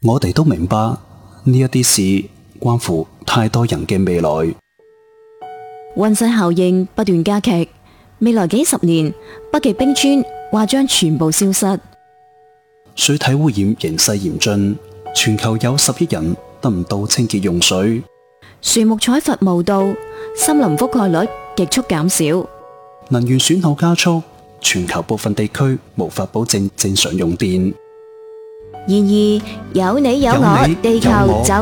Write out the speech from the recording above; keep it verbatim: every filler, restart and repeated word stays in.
我哋都明白呢一啲事關乎太多人嘅未來。 溫室效應不斷加劇，未來幾十年，北極冰川或將全部消失。 水體污染形勢嚴峻，全球有十億人得唔到清潔用水。 樹木採伐無度，森林覆蓋率極速減少。 能源損耗加速，全球部分地區無法保證正常用電。 然而，有你有我， 有你地球有我就